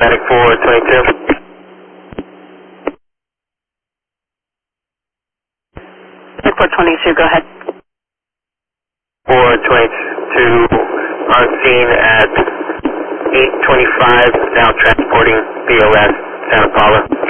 Medic 422. 422, go ahead. 422 on scene at 8:25, now transporting BOS Santa Paula.